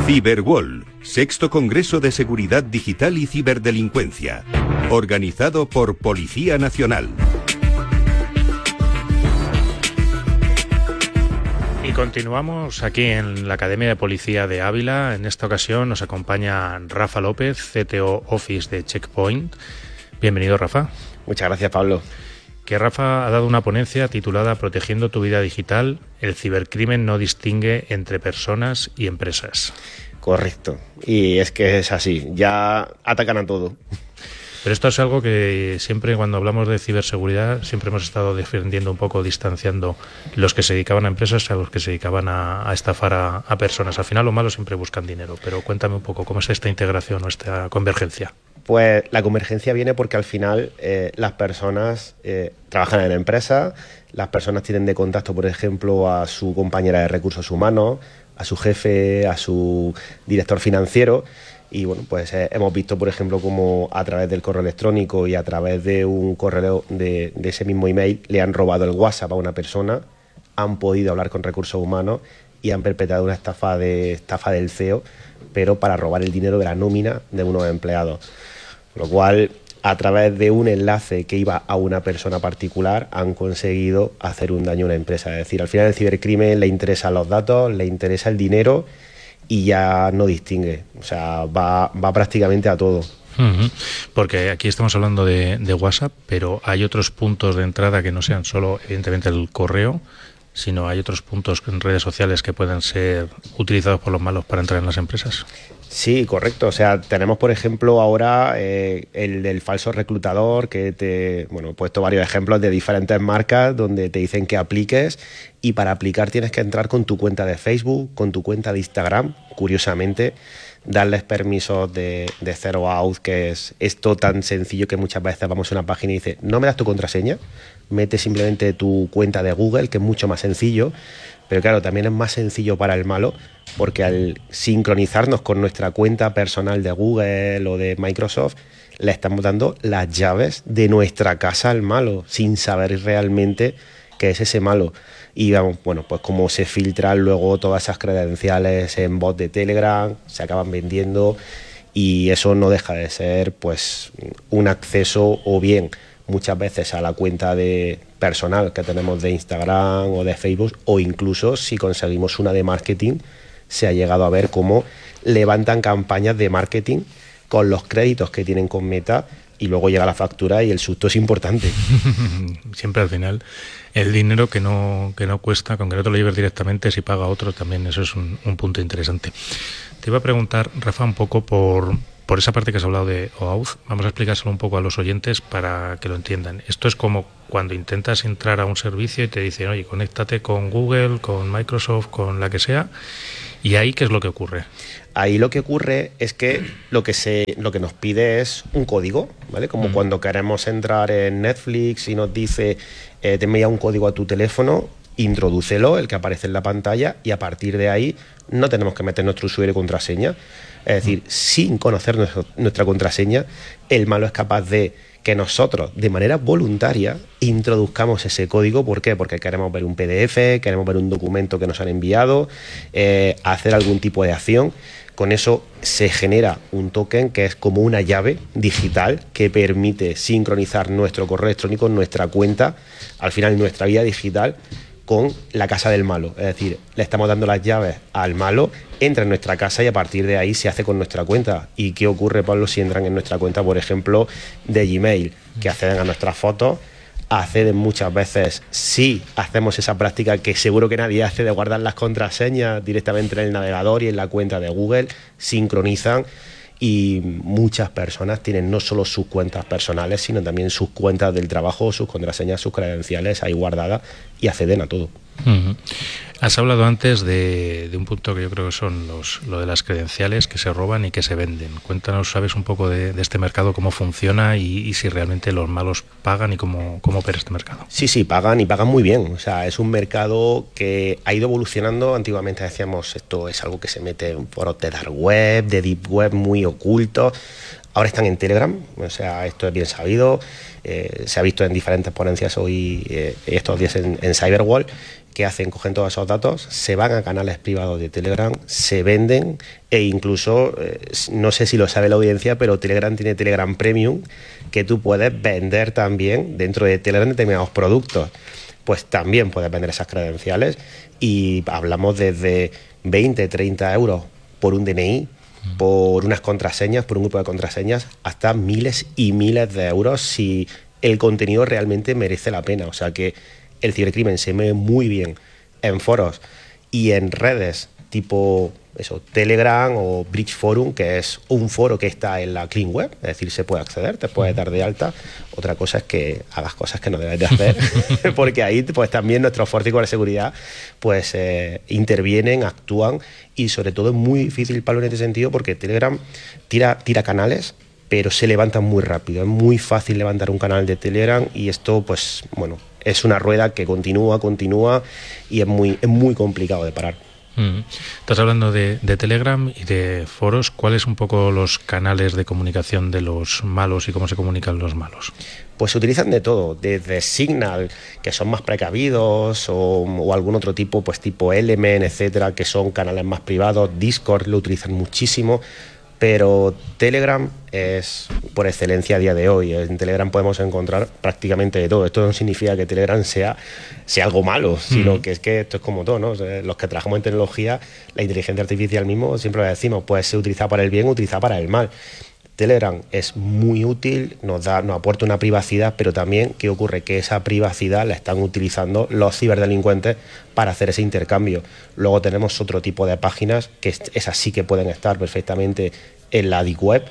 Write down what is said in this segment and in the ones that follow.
Cyberwall, sexto Congreso de Seguridad Digital y Ciberdelincuencia, organizado por Policía Nacional. Y continuamos aquí en la Academia de Policía de Ávila. En esta ocasión nos acompaña Rafa López, CTO Office de Checkpoint. Bienvenido, Rafa. Muchas gracias, Pablo. Que Rafa ha dado una ponencia titulada Protegiendo tu vida digital, el cibercrimen no distingue entre personas y empresas. Correcto, y es que es así, ya atacan a todo. Pero esto es algo que siempre cuando hablamos de ciberseguridad siempre hemos estado defendiendo un poco, distanciando los que se dedicaban a empresas a los que se dedicaban a estafar a personas. Al final los malos siempre buscan dinero, pero cuéntame un poco cómo es esta integración o esta convergencia. Pues la convergencia viene porque al final las personas trabajan en empresas, las personas tienen de contacto, por ejemplo, a su compañera de recursos humanos, a su jefe, a su director financiero, y bueno, pues hemos visto, por ejemplo, cómo a través del correo electrónico y a través de un correo de ese mismo email le han robado el WhatsApp a una persona, han podido hablar con recursos humanos y han perpetrado una estafa del CEO, pero para robar el dinero de la nómina de unos empleados. Lo cual, a través de un enlace que iba a una persona particular, han conseguido hacer un daño a una empresa. Es decir, al final el cibercrimen le interesan los datos, le interesa el dinero y ya no distingue. O sea, va prácticamente a todo. Porque aquí estamos hablando de WhatsApp, pero hay otros puntos de entrada que no sean solo, evidentemente, el correo, sino hay otros puntos en redes sociales que pueden ser utilizados por los malos para entrar en las empresas. Sí, correcto. O sea, tenemos, por ejemplo, ahora el del falso reclutador, que he puesto varios ejemplos de diferentes marcas donde te dicen que apliques y para aplicar tienes que entrar con tu cuenta de Facebook, con tu cuenta de Instagram, curiosamente, darles permisos de zero out, que es esto tan sencillo que muchas veces vamos a una página y dice, no me das tu contraseña, mete simplemente tu cuenta de Google, que es mucho más sencillo. Pero claro, también es más sencillo para el malo porque al sincronizarnos con nuestra cuenta personal de Google o de Microsoft, le estamos dando las llaves de nuestra casa al malo sin saber realmente qué es ese malo. Y vamos, pues como se filtran luego todas esas credenciales en bots de Telegram, se acaban vendiendo y eso no deja de ser pues un acceso o bien muchas veces a la cuenta de personal que tenemos de Instagram o de Facebook, o incluso si conseguimos una de marketing, se ha llegado a ver cómo levantan campañas de marketing con los créditos que tienen con Meta y luego llega la factura y el susto es importante. Siempre al final el dinero que no cuesta, con que no te lo lleves directamente, si paga otro también, eso es un punto interesante. Te iba a preguntar, Rafa, un poco por esa parte que has hablado de OAuth, vamos a explicárselo un poco a los oyentes para que lo entiendan. Esto es como cuando intentas entrar a un servicio y te dicen, oye, conéctate con Google, con Microsoft, con la que sea, y ahí, ¿qué es lo que ocurre? Ahí lo que ocurre es que lo que nos pide es un código, ¿vale? Como cuando queremos entrar en Netflix y nos dice, te envía un código a tu teléfono, introdúcelo, el que aparece en la pantalla, y a partir de ahí no tenemos que meter nuestro usuario y contraseña. Es decir, sin conocer nuestra contraseña, el malo es capaz de que nosotros, de manera voluntaria, introduzcamos ese código. ¿Por qué? Porque queremos ver un PDF, queremos ver un documento que nos han enviado, hacer algún tipo de acción. Con eso se genera un token que es como una llave digital que permite sincronizar nuestro correo electrónico, nuestra cuenta, al final nuestra vida digital, con la casa del malo. Es decir, le estamos dando las llaves al malo, entra en nuestra casa y a partir de ahí se hace con nuestra cuenta. ¿Y qué ocurre, Pablo, si entran en nuestra cuenta, por ejemplo, de Gmail? Que acceden a nuestras fotos, acceden muchas veces, sí, hacemos esa práctica que seguro que nadie hace de guardar las contraseñas directamente en el navegador y en la cuenta de Google, sincronizan. Y muchas personas tienen no solo sus cuentas personales, sino también sus cuentas del trabajo, sus contraseñas, sus credenciales ahí guardadas y acceden a todo. Has hablado antes de un punto que yo creo que son lo de las credenciales que se roban y que se venden. Cuéntanos, ¿sabes un poco de este mercado, cómo funciona y si realmente los malos pagan y cómo opera este mercado? Sí, pagan y pagan muy bien. O sea, es un mercado que ha ido evolucionando. Antiguamente decíamos, esto es algo que se mete en foros de dark web, de deep web muy ocultos. ahora están en Telegram, o sea, esto es bien sabido, se ha visto en diferentes ponencias hoy, estos días en Cyberwall. ¿Qué hacen? Cogen todos esos datos, se van a canales privados de Telegram, se venden e incluso, no sé si lo sabe la audiencia, pero Telegram tiene Telegram Premium, que tú puedes vender también dentro de Telegram determinados productos. Pues también puedes vender esas credenciales y hablamos desde 20, 30 euros por un DNI, por unas contraseñas, por un grupo de contraseñas, hasta miles y miles de euros si el contenido realmente merece la pena. O sea que el cibercrimen se mueve muy bien en foros y en redes tipo Telegram o Bridge Forum, que es un foro que está en la Clean Web, es decir, se puede acceder, te puedes dar de alta. Otra cosa es que hagas cosas que no debes de hacer, porque ahí pues también nuestros fuerzas de seguridad pues intervienen, actúan, y sobre todo es muy difícil, Pablo, en este sentido, porque Telegram tira canales, pero se levantan muy rápido. Es muy fácil levantar un canal de Telegram y esto, pues, bueno, es una rueda que continúa y es muy complicado de parar. Estás hablando de Telegram y de foros. ¿Cuáles un poco los canales de comunicación de los malos y cómo se comunican los malos? Pues se utilizan de todo, desde Signal, que son más precavidos, o algún otro tipo, pues tipo Element, etcétera, que son canales más privados. Discord lo utilizan muchísimo. Pero Telegram es por excelencia a día de hoy. En Telegram podemos encontrar prácticamente de todo. Esto no significa que Telegram sea algo malo, sino que es que esto es como todo, ¿no? O sea, los que trabajamos en tecnología, la inteligencia artificial mismo, siempre lo decimos, puede ser utilizada para el bien o utilizada para el mal. Telegram es muy útil, nos aporta una privacidad, pero también, ¿qué ocurre? Que esa privacidad la están utilizando los ciberdelincuentes para hacer ese intercambio. Luego tenemos otro tipo de páginas que esas sí que pueden estar perfectamente en la Deep Web,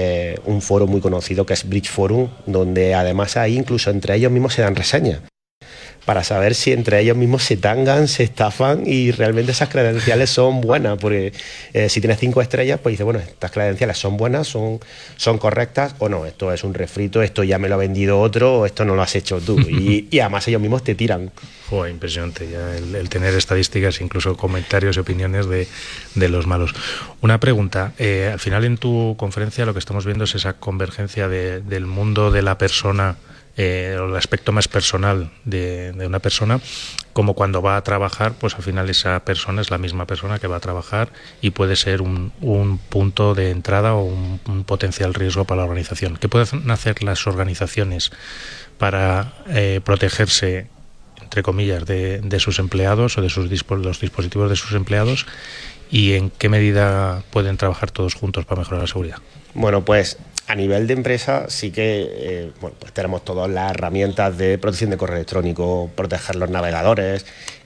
un foro muy conocido que es Bridge Forum, donde además ahí incluso entre ellos mismos se dan reseñas, para saber si entre ellos mismos se tangan, se estafan y realmente esas credenciales son buenas, porque si tienes 5 estrellas, pues dices, bueno, estas credenciales son buenas, son correctas, o no, esto es un refrito, esto ya me lo ha vendido otro, o esto no lo has hecho tú, y además ellos mismos te tiran. Impresionante ya el tener estadísticas, incluso comentarios y opiniones de los malos. Una pregunta, al final en tu conferencia lo que estamos viendo es esa convergencia del mundo de la persona, el aspecto más personal de una persona, como cuando va a trabajar, pues al final esa persona es la misma persona que va a trabajar y puede ser un punto de entrada o un potencial riesgo para la organización. ¿Qué pueden hacer las organizaciones para protegerse, entre comillas, de sus empleados o de los dispositivos de sus empleados, y en qué medida pueden trabajar todos juntos para mejorar la seguridad? Bueno, pues a nivel de empresa sí que pues tenemos todas las herramientas de protección de correo electrónico, proteger los navegadores.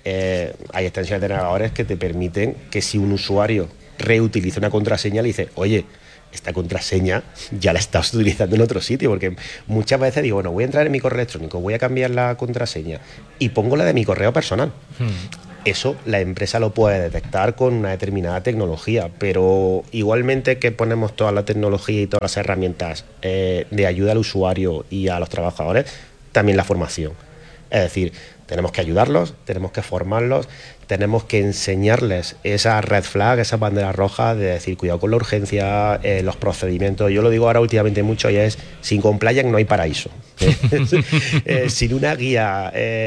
Hay extensiones de navegadores que te permiten que si un usuario reutiliza una contraseña, le dice, oye, esta contraseña ya la estás utilizando en otro sitio, porque muchas veces digo, bueno, voy a entrar en mi correo electrónico, voy a cambiar la contraseña y pongo la de mi correo personal. Eso la empresa lo puede detectar con una determinada tecnología, pero igualmente que ponemos toda la tecnología y todas las herramientas de ayuda al usuario y a los trabajadores, también la formación. Es decir, tenemos que ayudarlos, tenemos que formarlos, tenemos que enseñarles esa red flag, esas banderas rojas de decir, cuidado con la urgencia, los procedimientos. Yo lo digo ahora últimamente mucho, y es, sin compliance no hay paraíso. Sin una guía,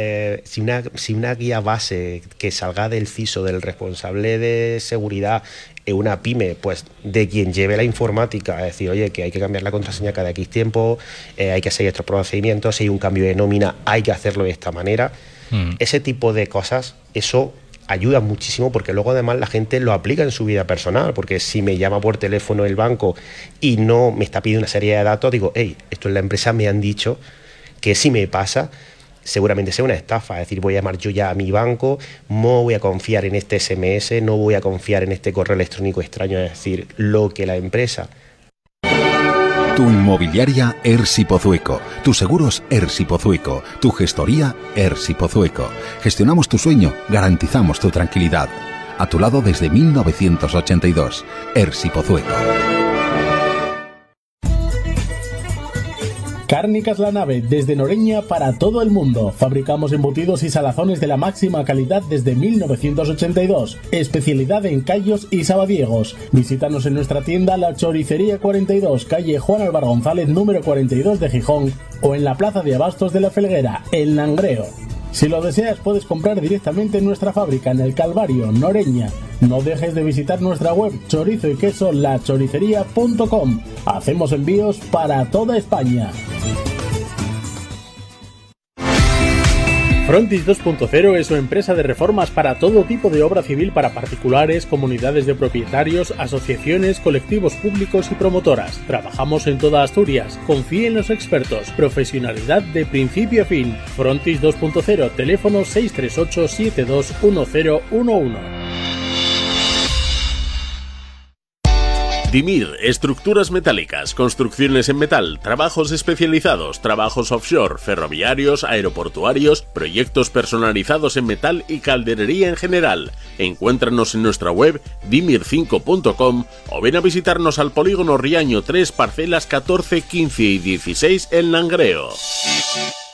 sin una guía base que salga del CISO, del responsable de seguridad en una pyme, pues de quien lleve la informática, es decir, oye, que hay que cambiar la contraseña cada X tiempo, hay que seguir estos procedimientos, si hay un cambio de nómina hay que hacerlo de esta manera. Ese tipo de cosas, eso ayuda muchísimo, porque luego además la gente lo aplica en su vida personal, porque si me llama por teléfono el banco y no me está pidiendo una serie de datos, digo, hey, esto en la empresa me han dicho que si me pasa seguramente sea una estafa, es decir, voy a llamar yo ya a mi banco, no voy a confiar en este SMS, no voy a confiar en este correo electrónico extraño, es decir, lo que la empresa... Tu inmobiliaria ERSI Pozueco, tus seguros ERSI Pozueco, tu gestoría ERSI Pozueco. Gestionamos tu sueño, garantizamos tu tranquilidad. A tu lado desde 1982, ERSI Pozueco. Cárnicas La Nave, desde Noreña para todo el mundo. Fabricamos embutidos y salazones de la máxima calidad desde 1982. Especialidad en callos y sabadiegos. Visítanos en nuestra tienda La Choricería 42, calle Juan Álvaro González, número 42 de Gijón, o en la Plaza de Abastos de la Felguera, en Langreo. Si lo deseas, puedes comprar directamente en nuestra fábrica en El Calvario, Noreña. No dejes de visitar nuestra web chorizo y queso lachoricería.com. Hacemos envíos para toda España. Frontis 2.0 es una empresa de reformas para todo tipo de obra civil para particulares, comunidades de propietarios, asociaciones, colectivos públicos y promotoras. Trabajamos en toda Asturias. Confíe en los expertos. Profesionalidad de principio a fin. Frontis 2.0, teléfono 638 721011. DIMIR, estructuras metálicas, construcciones en metal, trabajos especializados, trabajos offshore, ferroviarios, aeroportuarios, proyectos personalizados en metal y calderería en general. Encuéntranos en nuestra web dimir5.com o ven a visitarnos al polígono Riaño 3, parcelas 14, 15 y 16 en Langreo.